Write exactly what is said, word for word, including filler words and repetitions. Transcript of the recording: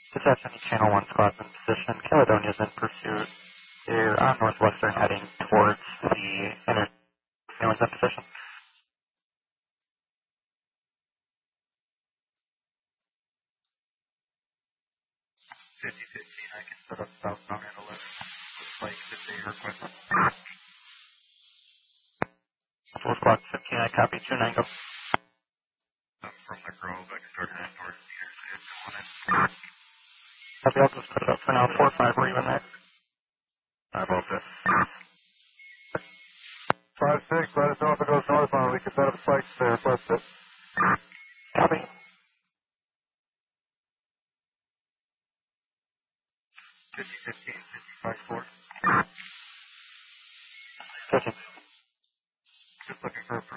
This S M E Channel one squad's in position. Caledonia's in pursuit. They're on northwestern heading towards the inner. Anyone's in position? fifty fifteen, I can set up southbound and alert. Looks like if they request. Full squad fifteen, I copy two nine go. From the Grove, I started at north meters. I have no one in. Copy, I'll just put it up for now. four five, we're even there. I both it. five six, let us know if it goes northbound. We can set up spikes there. Request it. Copy. fifty fifteen, fifty-five four. fifteen. Just looking for approval.